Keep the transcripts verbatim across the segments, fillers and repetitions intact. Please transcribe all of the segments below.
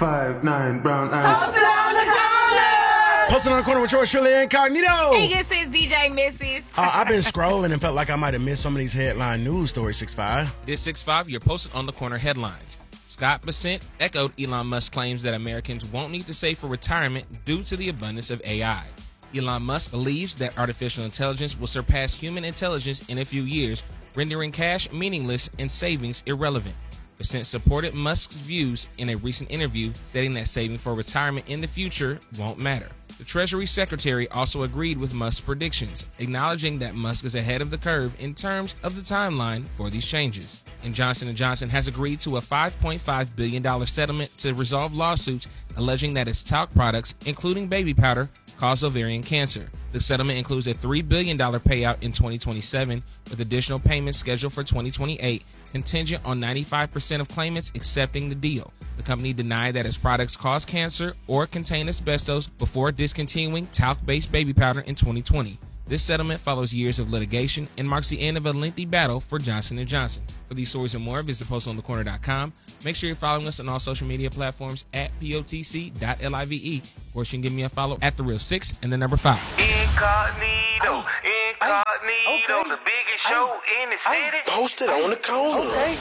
five, nine, brown eyes. Posted on the corner! Posted on the corner with yours truly, Incognito. Hey, this is D J Missus. Uh, I've been scrolling and felt like I might have missed some of these headline news stories, six five. It is six five, your Posted on the Corner headlines. Scott Bessent echoed Elon Musk's claims that Americans won't need to save for retirement due to the abundance of A I. Elon Musk believes that artificial intelligence will surpass human intelligence in a few years, rendering cash meaningless and savings irrelevant. Bessent supported Musk's views in a recent interview, stating that saving for retirement in the future won't matter. The Treasury Secretary also agreed with Musk's predictions, acknowledging that Musk is ahead of the curve in terms of the timeline for these changes. And Johnson and Johnson has agreed to a five point five billion dollars settlement to resolve lawsuits alleging that its talc products, including baby powder, cause ovarian cancer. The settlement includes a three billion dollars payout in twenty twenty-seven, with additional payments scheduled for twenty twenty-eight, contingent on ninety-five percent of claimants accepting the deal. The company denied that its products cause cancer or contain asbestos before discontinuing talc-based baby powder in twenty twenty. This settlement follows years of litigation and marks the end of a lengthy battle for Johnson and Johnson. For these stories and more, visit post on the corner dot com. Make sure you're following us on all social media platforms at P O T C dot live. Or you can give me a follow at The Real Six and the number five. Incognito, Incognito, okay. The biggest show in the city. Posted on the corner. Okay.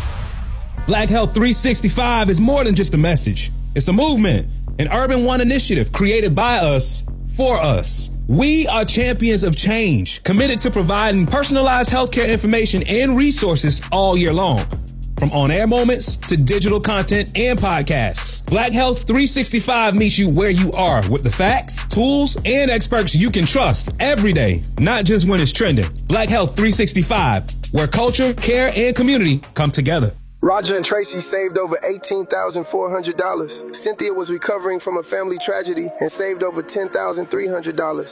Black Health three sixty-five is more than just a message. It's a movement, an Urban One initiative created by us, for us. We are champions of change, committed to providing personalized healthcare information and resources all year long. From on-air moments to digital content and podcasts, Black Health three sixty-five meets you where you are with the facts, tools, and experts you can trust every day, not just when it's trending. Black Health three sixty-five, where culture, care, and community come together. Roger and Tracy saved over eighteen thousand four hundred dollars. Cynthia was recovering from a family tragedy and saved over ten thousand three hundred dollars.